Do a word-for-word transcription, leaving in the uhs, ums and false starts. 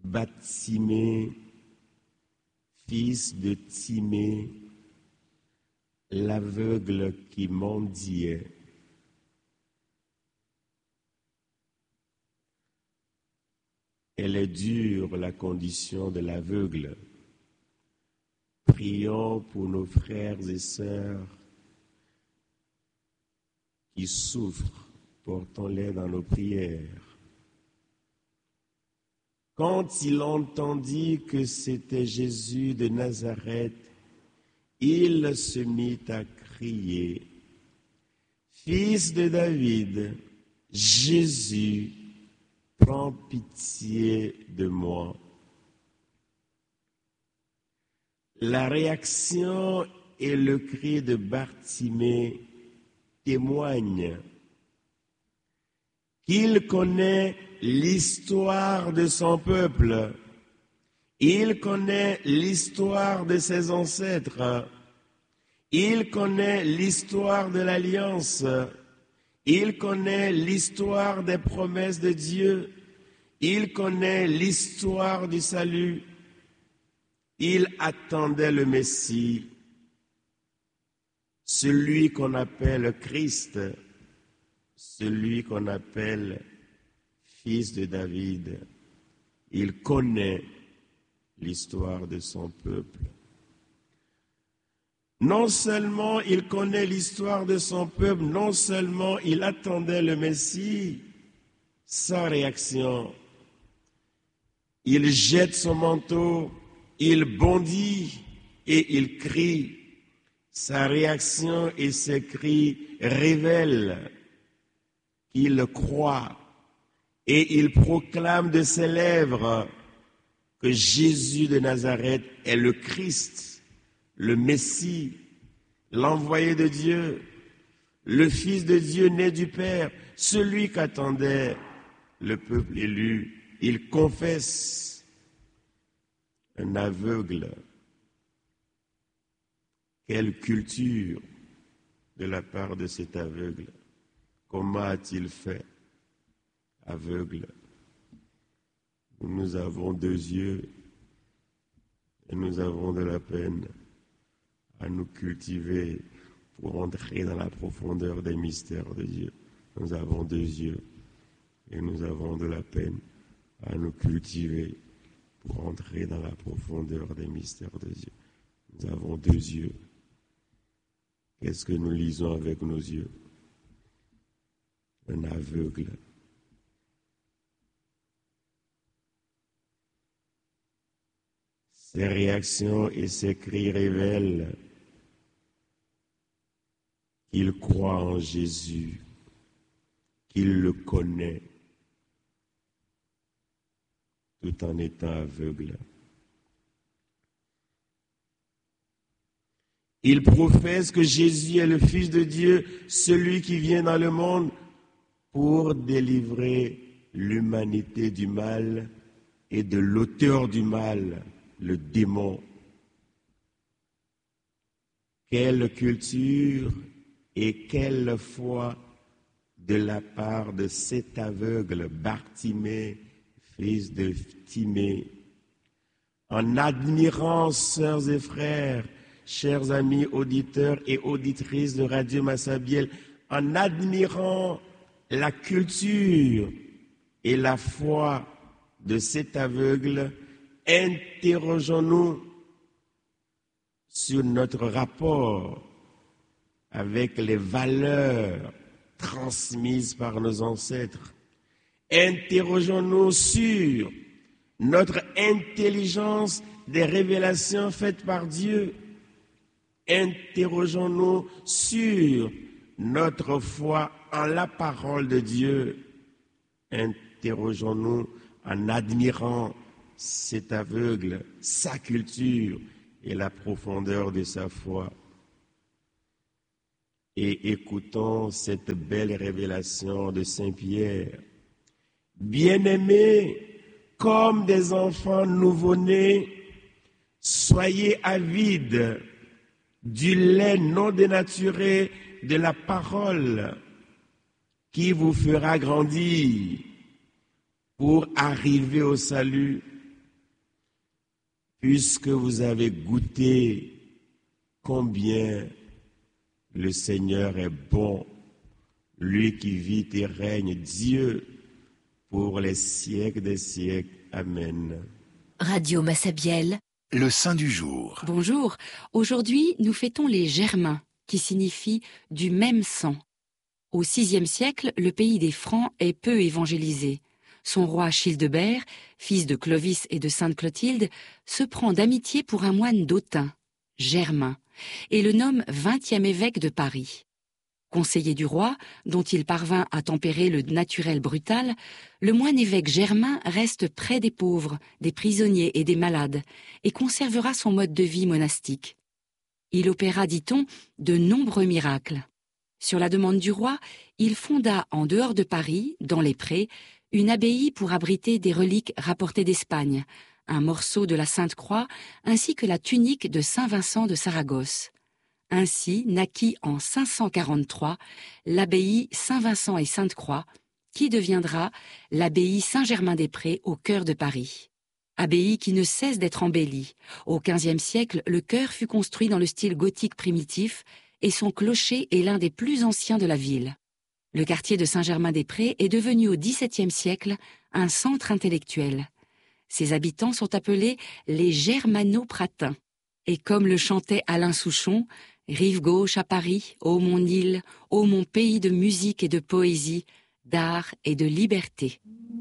Bartimée, fils de Timée, l'aveugle qui mendiait. Elle est dure, la condition de l'aveugle. Prions pour nos frères et sœurs qui souffrent, portons-les dans nos prières. Quand il entendit que c'était Jésus de Nazareth, il se mit à crier, « Fils de David, Jésus, prends pitié de moi. » La réaction et le cri de Bartimée témoignent qu'il connaît l'histoire de son peuple, il connaît l'histoire de ses ancêtres, il connaît l'histoire de l'Alliance, il connaît l'histoire des promesses de Dieu, il connaît l'histoire du salut. Il attendait le Messie, celui qu'on appelle Christ, celui qu'on appelle fils de David. Il connaît l'histoire de son peuple. Non seulement il connaît l'histoire de son peuple, non seulement il attendait le Messie, sans réaction. Il jette son manteau, il bondit et il crie. Sa réaction et ses cris révèlent qu'il croit et il proclame de ses lèvres que Jésus de Nazareth est le Christ, le Messie, l'envoyé de Dieu, le Fils de Dieu né du Père, celui qu'attendait le peuple élu. Il confesse. Un aveugle. Quelle culture de la part de cet aveugle. Comment a-t-il fait? Aveugle. Nous avons deux yeux et nous avons de la peine à nous cultiver pour entrer dans la profondeur des mystères de Dieu. Nous avons deux yeux et nous avons de la peine à nous cultiver pour entrer dans la profondeur des mystères de Dieu. Nous avons deux yeux. Qu'est-ce que nous lisons avec nos yeux? Un aveugle. Ses réactions et ses cris révèlent qu'il croit en Jésus, qu'il le connaît, tout en étant aveugle. Il professe que Jésus est le Fils de Dieu, celui qui vient dans le monde pour délivrer l'humanité du mal et de l'auteur du mal, le démon. Quelle culture et quelle foi de la part de cet aveugle Bartimée, fils de Timée. En admirant, sœurs et frères, chers amis auditeurs et auditrices de Radio Massabielle, en admirant la culture et la foi de cet aveugle, interrogeons-nous sur notre rapport avec les valeurs transmises par nos ancêtres. Interrogeons-nous sur notre intelligence des révélations faites par Dieu. Interrogeons-nous sur notre foi en la parole de Dieu. Interrogeons-nous en admirant cet aveugle, sa culture et la profondeur de sa foi. Et écoutons cette belle révélation de Saint Pierre. Bien-aimés, comme des enfants nouveau-nés, soyez avides du lait non dénaturé de la parole qui vous fera grandir pour arriver au salut puisque vous avez goûté combien le Seigneur est bon, lui qui vit et règne, Dieu, pour les siècles des siècles. Amen. Radio Massabielle, le saint du jour. Bonjour, aujourd'hui nous fêtons les Germains, qui signifie « du même sang ». Au sixième siècle, le pays des Francs est peu évangélisé. Son roi Childebert, fils de Clovis et de Sainte Clotilde, se prend d'amitié pour un moine d'Autun, Germain, et le nomme vingtième évêque de Paris. Conseiller du roi, dont il parvint à tempérer le naturel brutal, le moine évêque Germain reste près des pauvres, des prisonniers et des malades, et conservera son mode de vie monastique. Il opéra, dit-on, de nombreux miracles. Sur la demande du roi, il fonda en dehors de Paris, dans les prés, une abbaye pour abriter des reliques rapportées d'Espagne, un morceau de la Sainte Croix ainsi que la tunique de Saint Vincent de Saragosse. Ainsi naquit en cinq cent quarante-trois l'abbaye Saint-Vincent et Sainte-Croix, qui deviendra l'abbaye Saint-Germain-des-Prés au cœur de Paris. Abbaye qui ne cesse d'être embellie. Au quinzième siècle, le chœur fut construit dans le style gothique primitif et son clocher est l'un des plus anciens de la ville. Le quartier de Saint-Germain-des-Prés est devenu au dix-septième siècle un centre intellectuel. Ses habitants sont appelés les Germano-Pratins. Et comme le chantait Alain Souchon, rive gauche à Paris, ô mon île, ô mon pays de musique et de poésie, d'art et de liberté.